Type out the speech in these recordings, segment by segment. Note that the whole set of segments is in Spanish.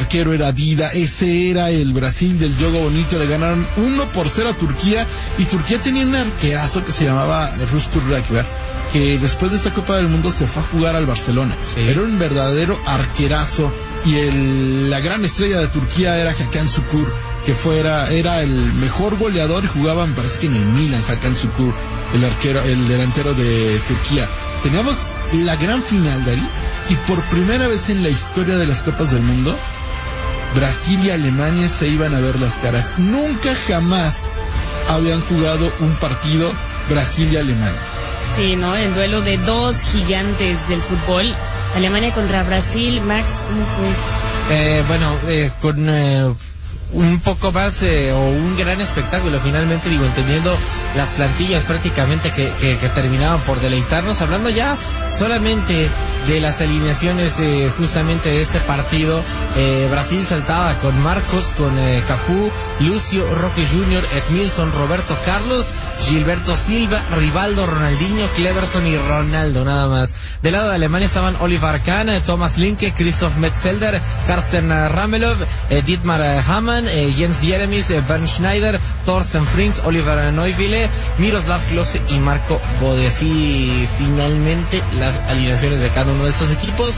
arquero era Dida, ese era el Brasil del Jogo Bonito, le ganaron 1-0 a Turquía, y Turquía tenía un arquerazo que se llamaba Rustur Rakber, que después de esta Copa del Mundo se fue a jugar al Barcelona. Sí. Era un verdadero arquerazo, y la gran estrella de Turquía era Hakan Şükür, que era el mejor goleador, y jugaba, me parece que en el Milan, Hakan Şükür, el delantero de Turquía. Teníamos la gran final, Dari, y por primera vez en la historia de las Copas del Mundo, Brasil y Alemania se iban a ver las caras. Nunca jamás habían jugado un partido Brasil y Alemania. Sí, ¿no? El duelo de dos gigantes del fútbol. Alemania contra Brasil. Max, ¿cómo fue esto? Con un poco más o un gran espectáculo, finalmente, entendiendo las plantillas prácticamente que terminaban por deleitarnos, hablando ya solamente de las alineaciones justamente de este partido. Brasil saltaba con Marcos, con Cafú, Lucio, Roque Jr., Edmilson, Roberto Carlos, Gilberto Silva, Rivaldo, Ronaldinho, Cleverson y Ronaldo, nada más. Del lado de Alemania estaban Oliver Kahn, Thomas Linke, Christoph Metzelder, Carsten Ramelov, Dietmar Hamann, Jens Jeremies, Bernd Schneider, Thorsten Frings, Oliver Neuville, Miroslav Klose y Marco Bode. Así finalmente las alineaciones de cada uno de estos equipos.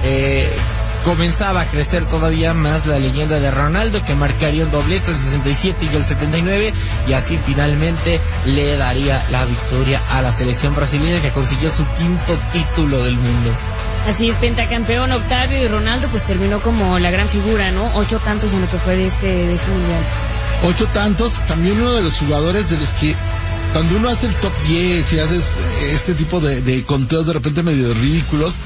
Comenzaba a crecer todavía más la leyenda de Ronaldo, que marcaría un doblete el 67 y el 79, y así finalmente le daría la victoria a la selección brasileña, que consiguió su quinto título del mundo. Así es, pentacampeón Octavio, y Ronaldo pues terminó como la gran figura, ¿no? 8 tantos en lo que fue de este mundial. 8 tantos, también uno de los jugadores de los que cuando uno hace el top 10 y haces este tipo de conteos de repente medio ridículos,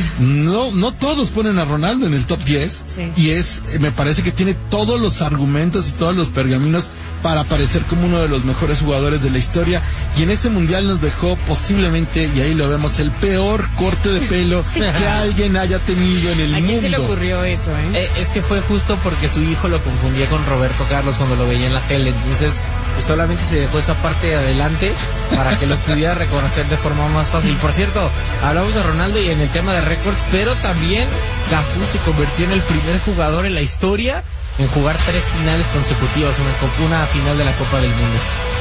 no todos ponen a Ronaldo en el top 10, sí. Y me parece que tiene todos los argumentos y todos los pergaminos para aparecer como uno de los mejores jugadores de la historia, y en ese mundial nos dejó posiblemente, y ahí lo vemos, el peor corte de pelo sí. que alguien haya tenido en el mundo. ¿A quién se le ocurrió eso, Es que fue justo porque su hijo lo confundía con Roberto Carlos cuando lo veía en la tele, entonces solamente se dejó esa parte de adelante para que lo pudiera reconocer de forma más fácil. Por cierto, hablamos de Ronaldo y en el tema de récords, pero también Cafú se convirtió en el primer jugador en la historia en jugar 3 finales consecutivas, una final de la Copa del Mundo.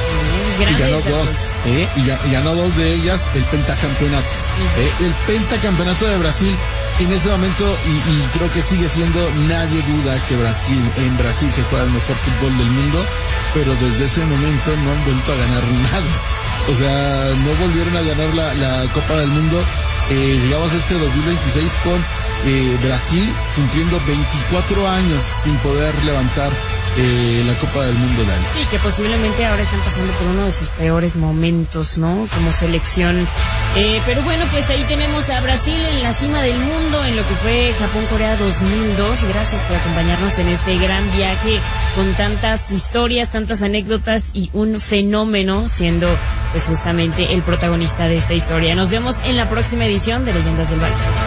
Y ganó 2, y ganó 2 de ellas, el pentacampeonato. ¿Sí? El pentacampeonato de Brasil. En ese momento, y creo que sigue siendo, nadie duda que en Brasil se juega el mejor fútbol del mundo, pero desde ese momento no han vuelto a ganar nada. O sea, no volvieron a ganar la Copa del Mundo. Llegamos a este 2026 con Brasil cumpliendo 24 años sin poder levantar la Copa del Mundo, Dani. Sí, que posiblemente ahora están pasando por uno de sus peores momentos, ¿no? Como selección. Pero bueno, pues ahí tenemos a Brasil en la cima del mundo en lo que fue Japón-Corea 2002. Gracias por acompañarnos en este gran viaje con tantas historias, tantas anécdotas y un fenómeno siendo pues justamente el protagonista de esta historia. Nos vemos en la próxima edición de Leyendas del Balón.